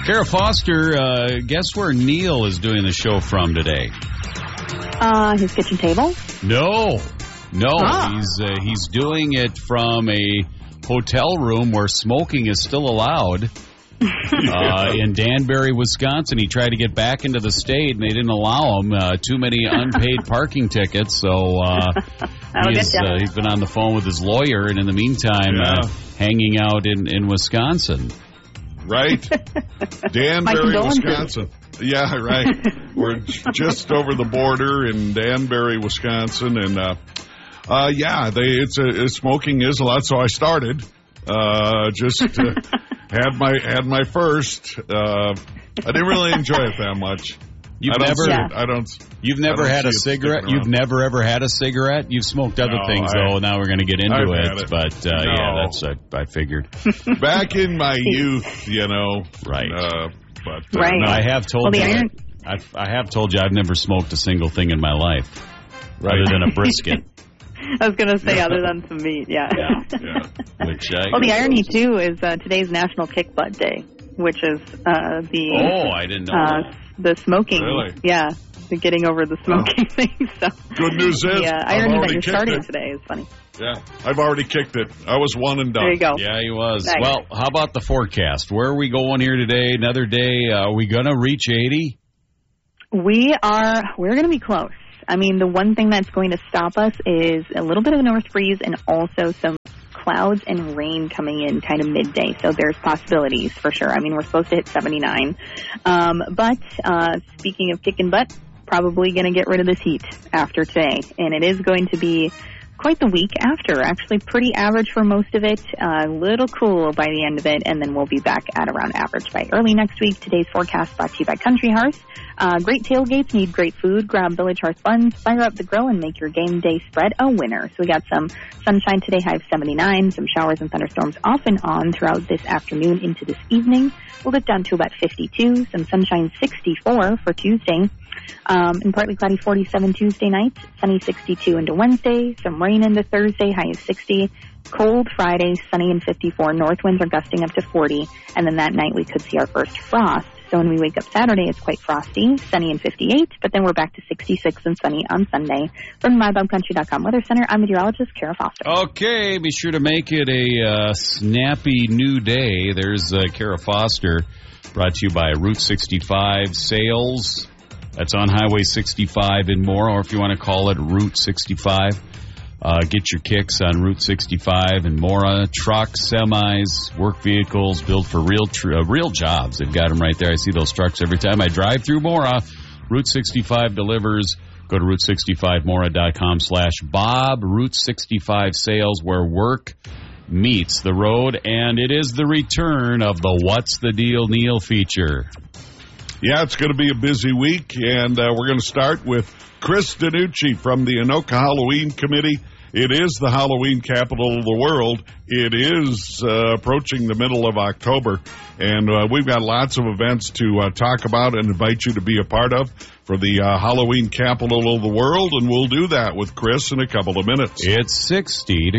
Kara Foster, guess where Neil is doing the show from today? His kitchen table? No. He's doing it from a hotel room where smoking is still allowed in Danbury, Wisconsin. He tried to get back into the state, and they didn't allow him. Too many unpaid parking tickets, so he's been on the phone with his lawyer, and in the meantime, hanging out in Wisconsin. Right. Danbury, Wisconsin. Yeah, right. We're just over the border in Danbury, Wisconsin, and smoking is allowed. So I started. Had my first. I didn't really enjoy it that much. You've never had a cigarette? You've never ever had a cigarette? You've smoked other things, though. Now we're going to get into it. But, that's I figured. Back in my youth, Right. Right. No, I have told you. I have told you I've never smoked a single thing in my life, other than a brisket. I was going to say other than some meat, yeah. The irony, too, is today's National Kick Butt Day, which is I didn't know the smoking. Really? Yeah, the getting over the smoking thing. So good news is the irony that you're starting today is funny. Yeah, I've already kicked it. I was one and done. There you go. Yeah, he was. Nice. Well, how about the forecast? Where are we going here today? Another day. Are we going to reach 80? We're going to be close. I mean, the one thing that's going to stop us is a little bit of a north breeze and also some clouds and rain coming in kind of midday. So there's possibilities for sure. I mean, we're supposed to hit 79. But speaking of kicking butt, probably going to get rid of this heat after today. And it is going to be quite the week after. Actually pretty average for most of it. A little cool by the end of it. And then we'll be back at around average by early next week. Today's forecast brought to you by Country Hearth. Great tailgates need great food. Grab Village Hearth buns, fire up the grill, and make your game day spread a winner. So we got some sunshine today, high of 79, some showers and thunderstorms off and on throughout this afternoon into this evening. We'll dip down to about 52, some sunshine 64 for Tuesday. And partly cloudy 47 Tuesday night, sunny 62 into Wednesday, some rain into Thursday, high of 60. Cold Friday, sunny and 54. North winds are gusting up to 40. And then that night we could see our first frost. So when we wake up Saturday, it's quite frosty, sunny and 58, but then we're back to 66 and sunny on Sunday. From MyBobCountry.com Weather Center, I'm meteorologist Kara Foster. Okay, be sure to make it a snappy new day. There's Kara Foster, brought to you by Route 65 Sales. That's on Highway 65 and more, or if you want to call it Route 65. Get your kicks on Route 65 and more. Trucks, semis, work vehicles built for real jobs. They've got them right there. I see those trucks every time I drive through Mora. Route 65 delivers. Go to Route65Mora.com/Bob. Route 65 Sales, where work meets the road. And it is the return of the What's the Deal Neil feature. Yeah, it's going to be a busy week, and we're going to start with Chris Danucci from the Anoka Halloween Committee. It is the Halloween capital of the world. It is approaching the middle of October, and we've got lots of events to talk about and invite you to be a part of for the Halloween capital of the world, and we'll do that with Chris in a couple of minutes. It's 60 degrees.